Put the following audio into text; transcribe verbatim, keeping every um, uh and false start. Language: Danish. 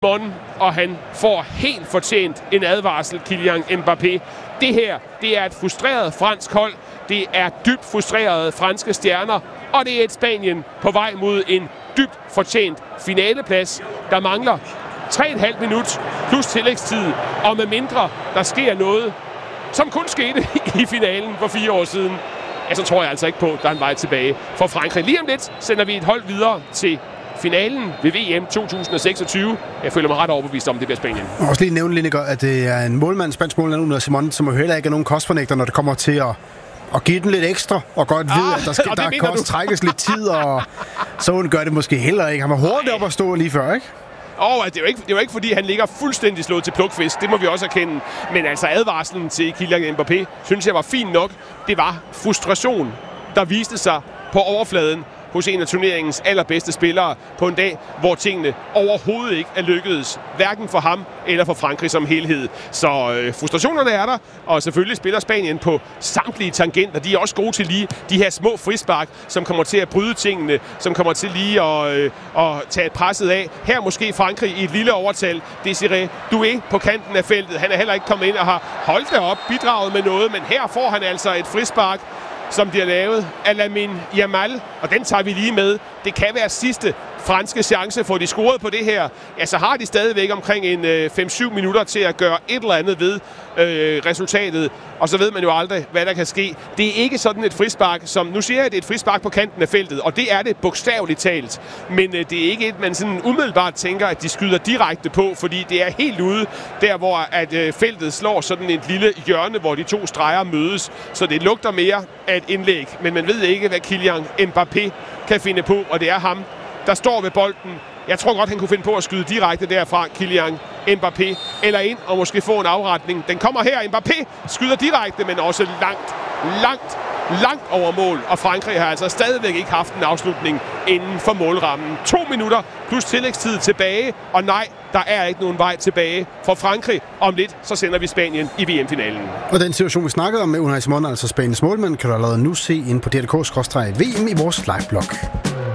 Mon, og han får helt fortjent en advarsel, Kylian Mbappé. Det her, det er et frustreret fransk hold. Det er dybt frustrerede franske stjerner, og det er et Spanien på vej mod en dybt fortjent finaleplads. Der mangler tre komma fem minut plus tillægstid, og med mindre der sker noget, som kun skete i finalen for fire år siden, ja, så tror jeg altså ikke på, at der er en vej tilbage for Frankrig. Lige om lidt sender vi et hold videre til finalen ved V M to tusind og seksogtyve. Jeg føler mig ret overbevist om, det bliver Spanien. Jeg må også lige nævne, Lineker, at det er en målmand, spansk målmand, Unai Simon, som jo heller ikke er nogen kostfornægter, når det kommer til at, at give den lidt ekstra, og godt ah, vide, at der, skal, der kan også trækkes lidt tid, og så hun gør det måske heller ikke. Han var hurtigt op at stå lige før, ikke? Åh, oh, det er jo ikke, det er jo ikke, fordi han ligger fuldstændig slået til plukfisk. Det må vi også erkende. Men altså advarslen til Kylian Mbappé, synes jeg var fin nok. Det var frustration, der viste sig på overfladen hos en af turneringens allerbedste spillere på en dag, hvor tingene overhovedet ikke er lykkedes, hverken for ham eller for Frankrig som helhed. Så øh, frustrationerne er der, og selvfølgelig spiller Spanien på samtlige tangenter. De er også gode til lige de her små frispark, som kommer til at bryde tingene, som kommer til lige at, øh, at tage presset af. Her måske Frankrig i et lille overtal. Désiré Doué på kanten af feltet. Han er heller ikke kommet ind og har holdt det op, bidraget med noget, men her får han altså et frispark, som de har lavet af Lamine Yamal, og den tager vi lige med. Det kan være sidste franske chance, får de scoret på det her. Ja, så har de stadigvæk omkring en øh, fem syv minutter til at gøre et eller andet ved øh, resultatet, og så ved man jo aldrig, hvad der kan ske. Det er ikke sådan et frispark, som, nu siger jeg, at det er et frispark på kanten af feltet, og det er det bogstaveligt talt, men øh, det er ikke et, man sådan umiddelbart tænker, at de skyder direkte på, fordi det er helt ude, der hvor at, øh, feltet slår sådan et lille hjørne, hvor de to streger mødes, så det lugter mere af et indlæg, men man ved ikke, hvad Kylian Mbappé kan finde på, og det er ham, der står ved bolden. Jeg tror godt, han kunne finde på at skyde direkte derfra, Kylian Mbappé, eller ind og måske få en afretning. Den kommer her, Mbappé skyder direkte, men også langt, langt, langt over mål. Og Frankrig har altså stadigvæk ikke haft en afslutning inden for målrammen. To minutter plus tillægstid tilbage, og nej, der er ikke nogen vej tilbage for Frankrig. Om lidt, så sender vi Spanien i V M-finalen. Og den situation, vi snakkede om med Unai Simon, altså Spaniens målmand, kan du allerede nu se ind på d r punktum d k skråstreg v m i vores liveblog.